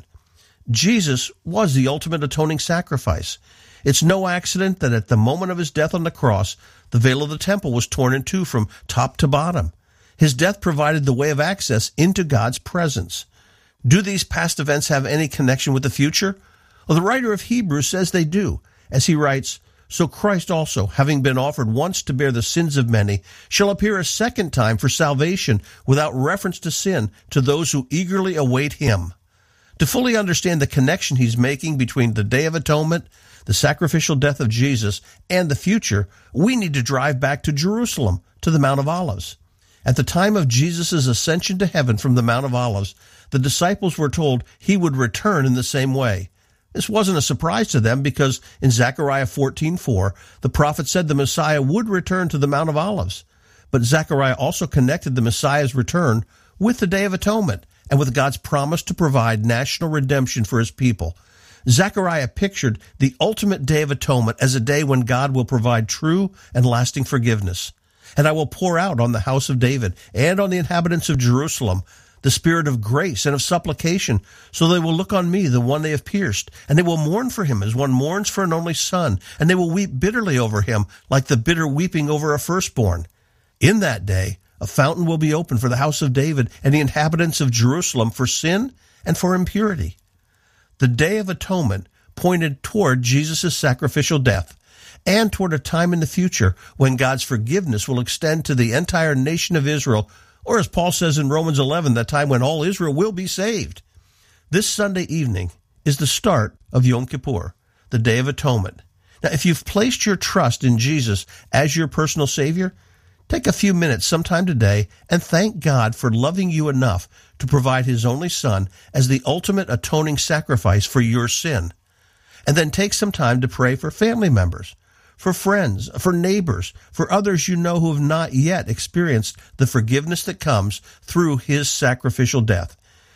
Jesus was the ultimate atoning sacrifice. It's no accident that at the moment of his death on the cross, the veil of the temple was torn in two from top to bottom. His death provided the way of access into God's presence. Do these past events have any connection with the future? Well, the writer of Hebrews says they do, as he writes, "So Christ also, having been offered once to bear the sins of many, shall appear a second time for salvation without reference to sin to those who eagerly await him." To fully understand the connection he's making between the Day of Atonement, the sacrificial death of Jesus, and the future, we need to drive back to Jerusalem, to the Mount of Olives. At the time of Jesus' ascension to heaven from the Mount of Olives, the disciples were told he would return in the same way. This wasn't a surprise to them because in Zechariah 14:4, the prophet said the Messiah would return to the Mount of Olives. But Zechariah also connected the Messiah's return with the Day of Atonement and with God's promise to provide national redemption for his people. Zechariah pictured the ultimate Day of Atonement as a day when God will provide true and lasting forgiveness. "And I will pour out on the house of David and on the inhabitants of Jerusalem the spirit of grace and of supplication, so they will look on me, the one they have pierced, and they will mourn for him as one mourns for an only son, and they will weep bitterly over him like the bitter weeping over a firstborn. In that day, a fountain will be opened for the house of David and the inhabitants of Jerusalem for sin and for impurity." The Day of Atonement pointed toward Jesus' sacrificial death and toward a time in the future when God's forgiveness will extend to the entire nation of Israel, or as Paul says in Romans 11, that time when all Israel will be saved. This Sunday evening is the start of Yom Kippur, the Day of Atonement. Now, if you've placed your trust in Jesus as your personal Savior, take a few minutes sometime today and thank God for loving you enough to provide his only Son as the ultimate atoning sacrifice for your sin. And then take some time to pray for family members, for friends, for neighbors, for others you know who have not yet experienced the forgiveness that comes through his sacrificial death.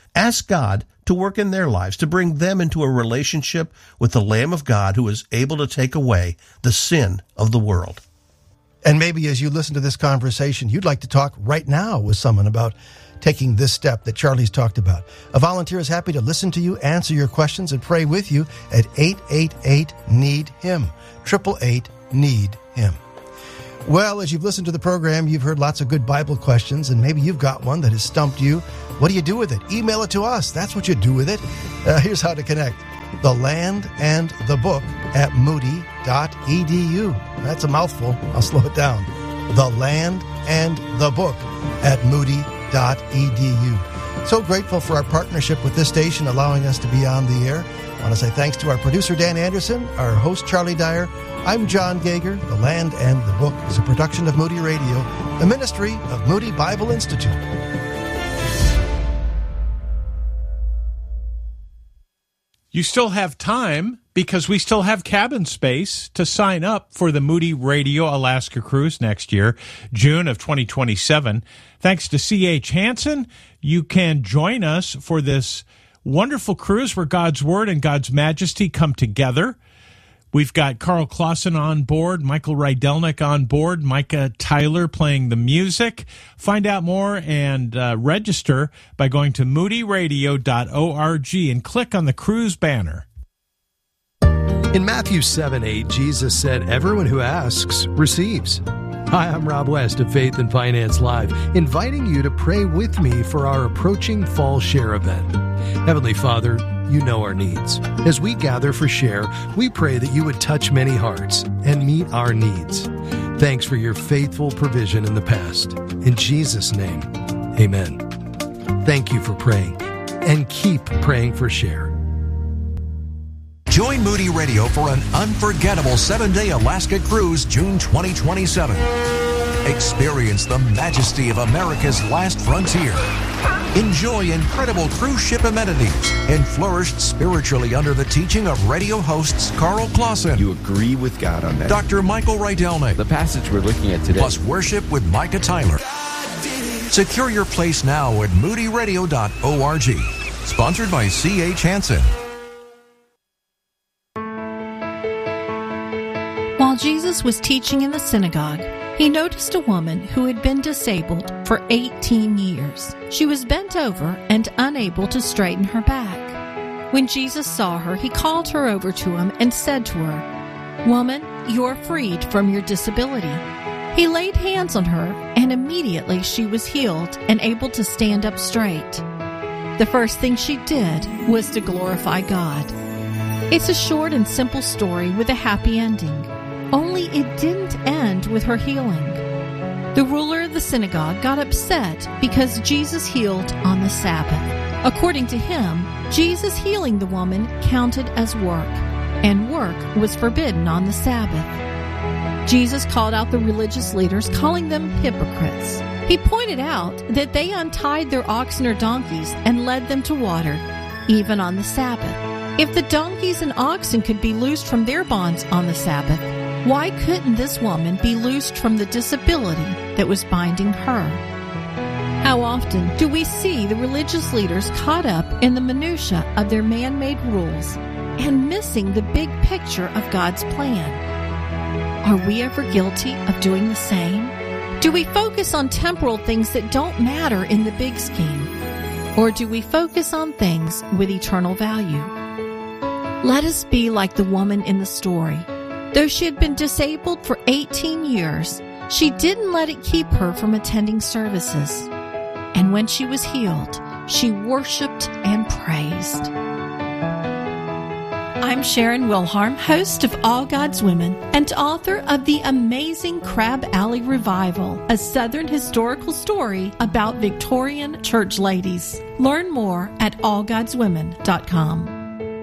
Ask God to work in their lives, to bring them into a relationship with the Lamb of God who is able to take away the sin of the world. And maybe as you listen to this conversation, you'd like to talk right now with someone about taking this step that Charlie's talked about. A volunteer is happy to listen to you, answer your questions, and pray with you at 888-NEED-HIM, 888-NEED-HIM. Well, as you've listened to the program, you've heard lots of good Bible questions, and maybe you've got one that has stumped you. What do you do with it? Email it to us. That's what you do with it. Here's how to connect. The Land and the Book at moody.edu. That's a mouthful. I'll slow it down. The Land and the Book at moody.edu. So grateful for our partnership with this station, allowing us to be on the air. I want to say thanks to our producer, Dan Anderson, our host, Charlie Dyer. I'm John Gager. The Land and the Book is a production of Moody Radio, the ministry of Moody Bible Institute. You still have time because we still have cabin space to sign up for the Moody Radio Alaska Cruise next year, June of 2027. Thanks to C.H. Hansen, you can join us for this wonderful cruise where God's Word and God's Majesty come together. We've got Carl Clausen on board, Michael Rydelnik on board, Micah Tyler playing the music. Find out more and register by going to moodyradio.org and click on the cruise banner. In Matthew 7:8, Jesus said, "Everyone who asks receives." Hi, I'm Rob West of Faith and Finance Live, inviting you to pray with me for our approaching Fall Share event. Heavenly Father, you know our needs. As we gather for Share, we pray that you would touch many hearts and meet our needs. Thanks for your faithful provision in the past. In Jesus' name, amen. Thank you for praying, and keep praying for Share. Join Moody Radio for an unforgettable 7-day Alaska cruise, June 2027. Experience the majesty of America's last frontier. Enjoy incredible cruise ship amenities and flourish spiritually under the teaching of radio hosts Carl Clausen. You agree with God on that. Dr. Michael Rydelnik. The passage we're looking at today. Plus worship with Micah Tyler. Secure your place now at moodyradio.org. Sponsored by C.H. Hansen. While Jesus was teaching in the synagogue, he noticed a woman who had been disabled for 18 years. She was bent over and unable to straighten her back. When Jesus saw her, he called her over to him and said to her, "Woman, you are freed from your disability." He laid hands on her, and immediately she was healed and able to stand up straight. The first thing she did was to glorify God. It's a short and simple story with a happy ending. Only it didn't end with her healing. The ruler of the synagogue got upset because Jesus healed on the Sabbath. According to him, Jesus healing the woman counted as work, and work was forbidden on the Sabbath. Jesus called out the religious leaders, calling them hypocrites. He pointed out that they untied their oxen or donkeys and led them to water, even on the Sabbath. If the donkeys and oxen could be loosed from their bonds on the Sabbath, why couldn't this woman be loosed from the disability that was binding her? How often do we see the religious leaders caught up in the minutia of their man-made rules and missing the big picture of God's plan? Are we ever guilty of doing the same? Do we focus on temporal things that don't matter in the big scheme? Or do we focus on things with eternal value? Let us be like the woman in the story. Though she had been disabled for 18 years, she didn't let it keep her from attending services. And when she was healed, she worshiped and praised. I'm Sharon Wilharm, host of All God's Women and author of The Amazing Crab Alley Revival, a Southern historical story about Victorian church ladies. Learn more at allgodswomen.com.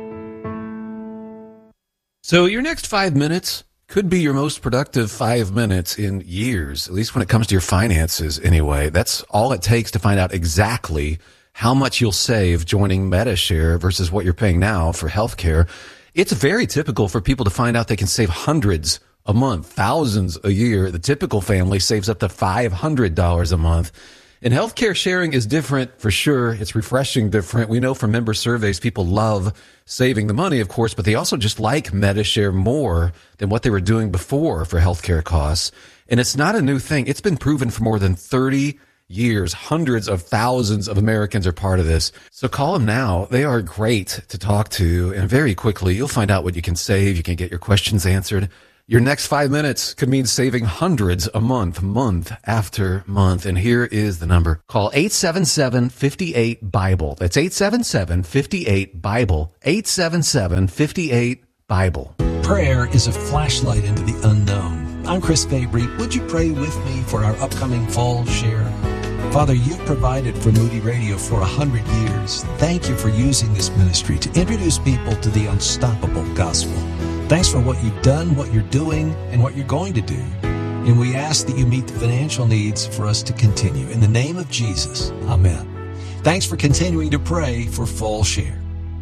So your next 5 minutes could be your most productive 5 minutes in years, at least when it comes to your finances anyway. That's all it takes to find out exactly how much you'll save joining Medi-Share versus what you're paying now for healthcare. It's very typical for people to find out they can save hundreds a month, thousands a year. The typical family saves up to $500 a month. And healthcare sharing is different for sure. It's refreshing different. We know from member surveys, people love saving the money, of course, but they also just like Medi-Share more than what they were doing before for healthcare costs. And it's not a new thing. It's been proven for more than 30 years. Hundreds of thousands of Americans are part of this. So call them now. They are great to talk to. And very quickly, you'll find out what you can save. You can get your questions answered. Your next 5 minutes could mean saving hundreds a month, month after month. And here is the number. Call 877-58-BIBLE. That's 877-58-BIBLE. 877-58-BIBLE. Prayer is a flashlight into the unknown. I'm Chris Fabry. Would you pray with me for our upcoming fall share? Father, you've provided for Moody Radio for 100 years. Thank you for using this ministry to introduce people to the unstoppable gospel. Thanks for what you've done, what you're doing, and what you're going to do. And we ask that you meet the financial needs for us to continue. In the name of Jesus, amen. Thanks for continuing to pray for Fall Share.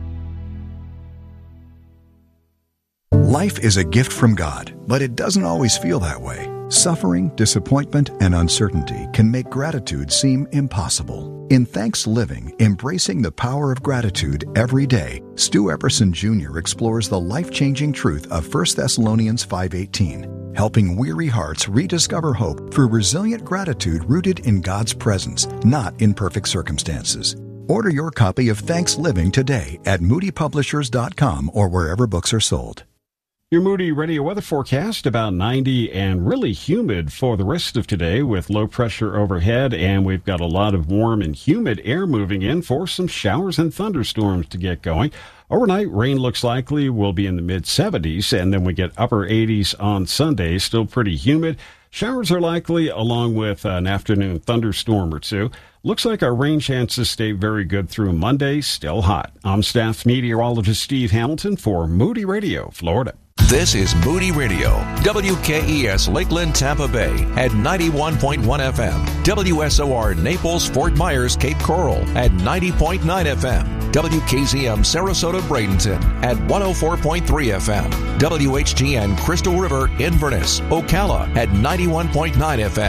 Life is a gift from God, but it doesn't always feel that way. Suffering, disappointment, and uncertainty can make gratitude seem impossible. In Thanks Living, Embracing the Power of Gratitude Every Day, Stu Epperson Jr. explores the life-changing truth of 1 Thessalonians 5:18, helping weary hearts rediscover hope through resilient gratitude rooted in God's presence, not in perfect circumstances. Order your copy of Thanks Living today at moodypublishers.com or wherever books are sold. Your Moody Radio weather forecast, about 90 and really humid for the rest of today with low pressure overhead, and we've got a lot of warm and humid air moving in for some showers and thunderstorms to get going. Overnight, rain looks likely will be in the mid-70s, and then we get upper 80s on Sunday, still pretty humid. Showers are likely along with an afternoon thunderstorm or two. Looks like our rain chances stay very good through Monday, still hot. I'm staff meteorologist Steve Hamilton for Moody Radio, Florida. This is Moody Radio, WKES Lakeland, Tampa Bay at 91.1 FM, WSOR Naples, Fort Myers, Cape Coral at 90.9 FM, WKZM Sarasota, Bradenton at 104.3 FM, WHGN Crystal River, Inverness, Ocala at 91.9 FM,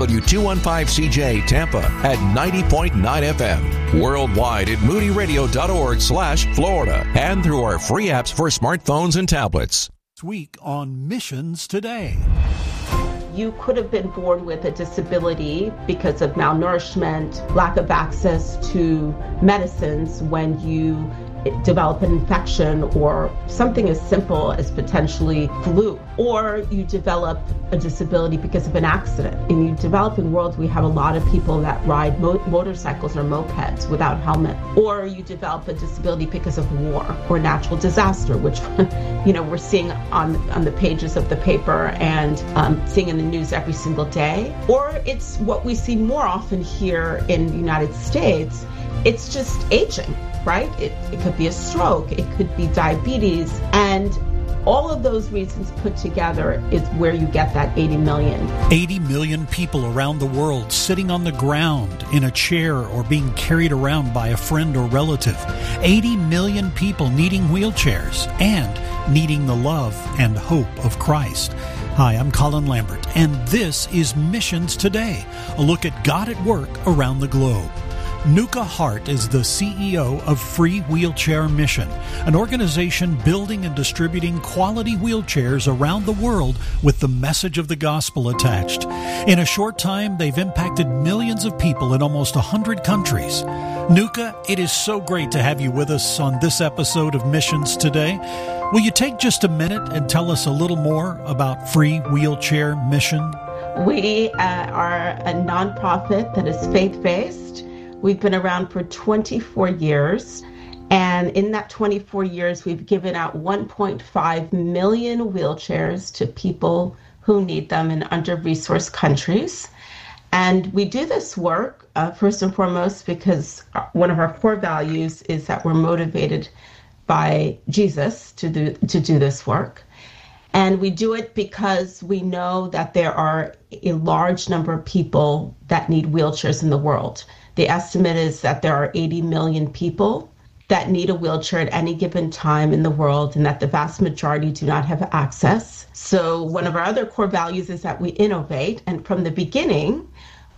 W215CJ Tampa at 90.9 FM, worldwide at moodyradio.org/Florida, and through our free apps for smartphones and tablets. Week on Missions Today. You could have been born with a disability because of malnourishment, lack of access to medicines when you develop an infection or something as simple as potentially flu, or you develop a disability because of an accident. In the developing world, we have a lot of people that ride motorcycles or mopeds without helmet, or you develop a disability because of war or natural disaster, which we're seeing on the pages of the paper and seeing in the news every single day. Or it's what we see more often here in the United States. It's just aging, right? It could be a stroke, it could be diabetes, and all of those reasons put together is where you get that 80 million. 80 million people around the world sitting on the ground in a chair or being carried around by a friend or relative. 80 million people needing wheelchairs and needing the love and hope of Christ. Hi, I'm Colin Lambert, and this is Missions Today, a look at God at work around the globe. Nuka Hart is the CEO of Free Wheelchair Mission, an organization building and distributing quality wheelchairs around the world with the message of the gospel attached. In a short time, they've impacted millions of people in almost 100 countries. Nuka, it is so great to have you with us on this episode of Missions Today. Will you take just a minute and tell us a little more about Free Wheelchair Mission? We are a nonprofit that is faith-based. We've been around for 24 years, and in that 24 years, we've given out 1.5 million wheelchairs to people who need them in under-resourced countries. And we do this work, first and foremost, because one of our core values is that we're motivated by Jesus to do this work. And we do it because we know that there are a large number of people that need wheelchairs in the world. The estimate is that there are 80 million people that need a wheelchair at any given time in the world, and that the vast majority do not have access. So one of our other core values is that we innovate. And from the beginning,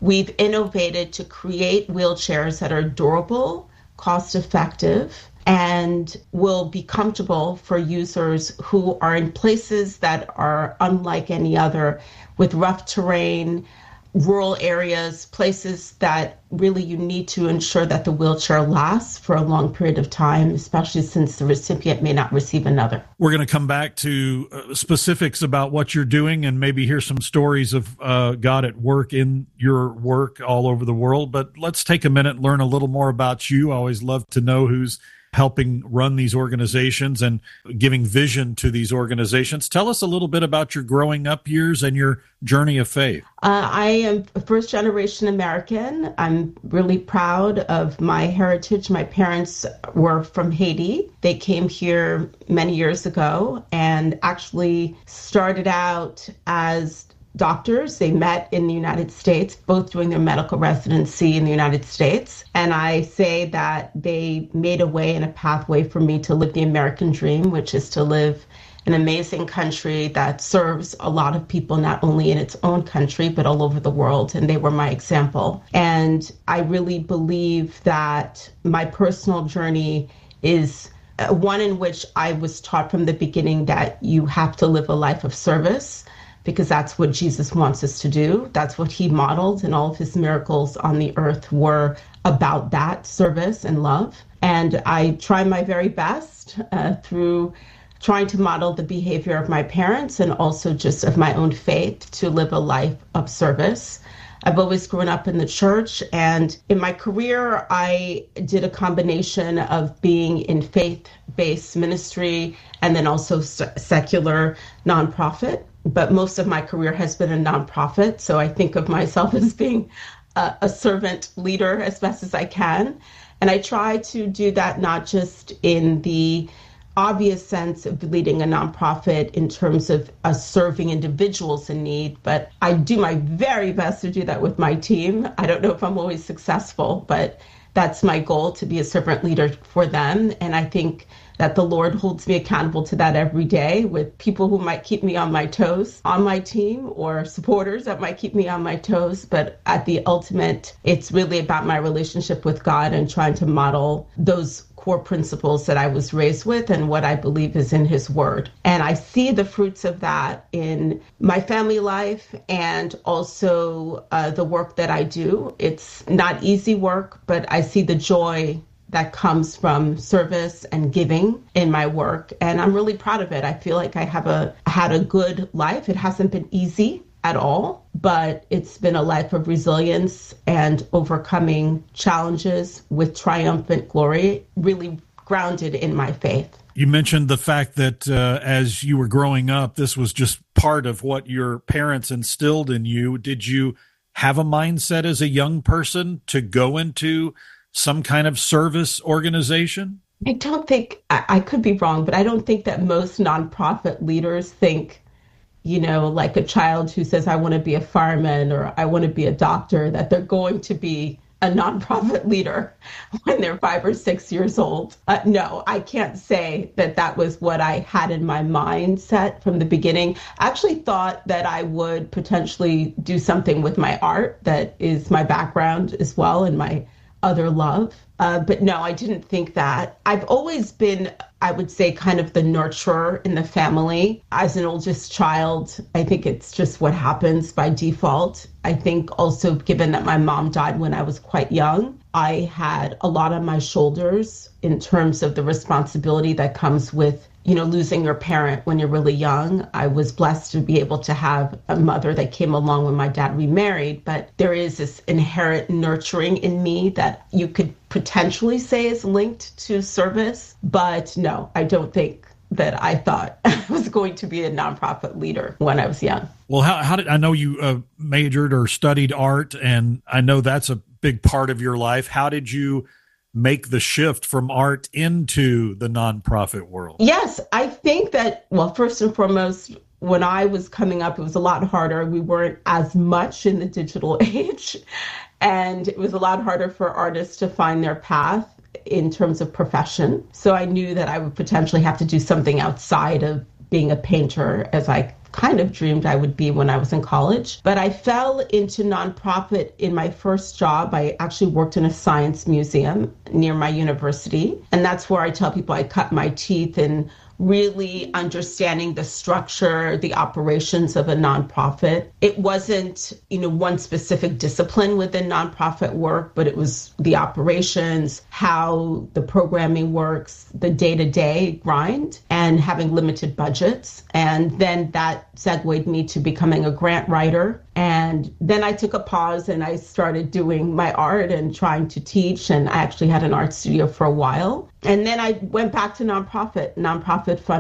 We've innovated to create wheelchairs that are durable, cost-effective, and will be comfortable for users who are in places that are unlike any other, with rough terrain, rural areas, places that really you need to ensure that the wheelchair lasts for a long period of time, especially since the recipient may not receive another. We're going to come back to specifics about what you're doing and maybe hear some stories of God at work in your work all over the world. But let's take a minute and learn a little more about you. I always love to know who's helping run these organizations and giving vision to these organizations. Tell us a little bit about your growing up years and your journey of faith. I am a first-generation American. I'm really proud of my heritage. My parents were from Haiti. They came here many years ago and actually started out as doctors. They met in the United States, both doing their medical residency in the United States. And I say that they made a way and a pathway for me to live the American dream, which is to live in an amazing country that serves a lot of people, not only in its own country, but all over the world. And they were my example. And I really believe that my personal journey is one in which I was taught from the beginning that you have to live a life of service, because that's what Jesus wants us to do. That's what he modeled, and all of his miracles on the earth were about that service and love. And I try my very best through trying to model the behavior of my parents and also just of my own faith to live a life of service. I've always grown up in the church, and in my career, I did a combination of being in faith-based ministry and then also secular nonprofit. But most of my career has been a nonprofit, so I think of myself as being a servant leader as best as I can. And I try to do that not just in the obvious sense of leading a nonprofit in terms of serving individuals in need, but I do my very best to do that with my team. I don't know if I'm always successful, but that's my goal, to be a servant leader for them. And I think that the Lord holds me accountable to that every day, with people who might keep me on my toes on my team or supporters that might keep me on my toes. But at the ultimate, it's really about my relationship with God and trying to model those core principles that I was raised with and what I believe is in his word. And I see the fruits of that in my family life and also the work that I do. It's not easy work, but I see the joy that comes from service and giving in my work. And I'm really proud of it. I feel like I have had a good life. It hasn't been easy at all, but it's been a life of resilience and overcoming challenges with triumphant glory, really grounded in my faith. You mentioned the fact that as you were growing up, this was just part of what your parents instilled in you. Did you have a mindset as a young person to go into some kind of service organization? I don't think, I could be wrong, but I don't think that most nonprofit leaders think, like a child who says, I want to be a fireman or I want to be a doctor, that they're going to be a nonprofit leader when they're 5 or 6 years old. No, I can't say that that was what I had in my mindset from the beginning. I actually thought that I would potentially do something with my art, that is my background as well, and my other love. But no, I didn't think that. I've always been, I would say, kind of the nurturer in the family. As an oldest child, I think it's just what happens by default. I think also, given that my mom died when I was quite young, I had a lot on my shoulders in terms of the responsibility that comes with losing your parent when you're really young. I was blessed to be able to have a mother that came along when my dad remarried, but there is this inherent nurturing in me that you could potentially say is linked to service. But no, I don't think that I thought I was going to be a nonprofit leader when I was young. Well, how did I know you majored or studied art, and I know that's a big part of your life. How did you make the shift from art into the nonprofit world? Yes, I think that, well, first and foremost, when I was coming up, it was a lot harder. We weren't as much in the digital age, and it was a lot harder for artists to find their path in terms of profession. So I knew that I would potentially have to do something outside of being a painter as I kind of dreamed I would be when I was in college. But I fell into nonprofit in my first job. I actually worked in a science museum near my university. And that's where I tell people I cut my teeth in really understanding the structure, the operations of a nonprofit. It wasn't, one specific discipline within nonprofit work, but it was the operations, how the programming works, the day-to-day grind, and having limited budgets. And then that segued me to becoming a grant writer. And then I took a pause and I started doing my art and trying to teach. And I actually had an art studio for a while. And then I went back to nonprofit